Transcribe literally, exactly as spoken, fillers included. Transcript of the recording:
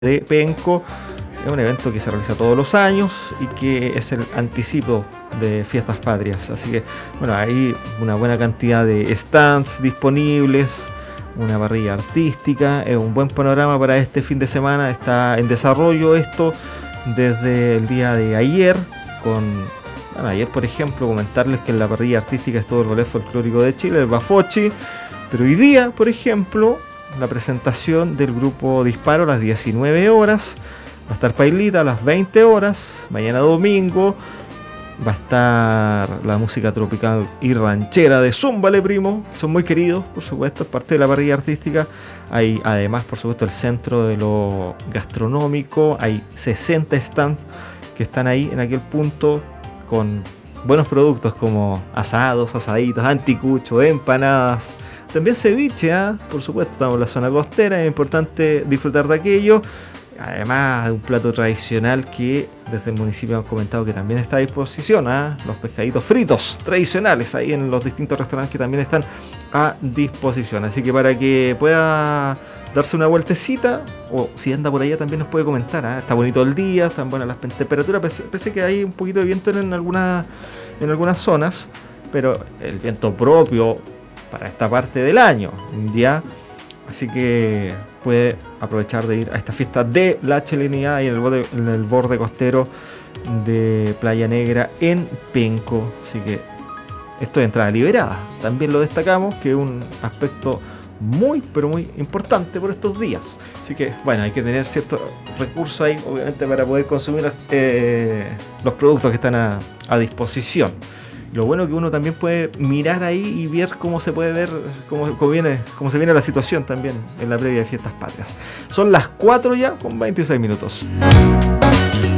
de Penco. Es un evento que se realiza todos los años y que es el anticipo de Fiestas Patrias. Así que, bueno, hay una buena cantidad de stands disponibles, una parrilla artística, es un buen panorama para este fin de semana. Está en desarrollo esto desde el día de ayer. Con, bueno, ayer, por ejemplo, comentarles que en la parrilla artística estuvo el Ballet Folclórico de Chile, el Bafochi. Pero hoy día, por ejemplo, la presentación del grupo Disparo a las diecinueve horas. Va a estar Pailita a las veinte horas. Mañana domingo va a estar la música tropical y ranchera de Zúmbale Primo. Son muy queridos, por supuesto, es parte de la parrilla artística. Hay además, por supuesto, el centro de lo gastronómico. Hay sesenta stands que están ahí en aquel punto con buenos productos como asados, asaditos, anticucho, empanadas. También ceviche, ¿eh? Por supuesto, estamos en la zona costera, es importante disfrutar de aquello. Además de un plato tradicional que desde el municipio han comentado que también está a disposición, ¿eh? Los pescaditos fritos tradicionales ahí en los distintos restaurantes que también están a disposición. Así que para que pueda darse una vueltecita, o si anda por allá también nos puede comentar, ¿eh? Está bonito el día, están buenas las temperaturas, pese, pese que hay un poquito de viento en, alguna, en algunas zonas, pero el viento propio para esta parte del año, ¿ya? Así que puede aprovechar de ir a esta fiesta de la chilenidad y en el borde, en el borde costero de Playa Negra en Penco. Así que esto es entrada liberada. También lo destacamos, que es un aspecto muy, pero muy importante por estos días. Así que, bueno, hay que tener ciertos recursos ahí, obviamente, para poder consumir eh, los productos que están a, a disposición. Lo bueno que uno también puede mirar ahí y ver cómo se puede ver, cómo, cómo, viene, cómo se viene la situación también en la previa de Fiestas Patrias. Son las cuatro ya con veintiséis minutos.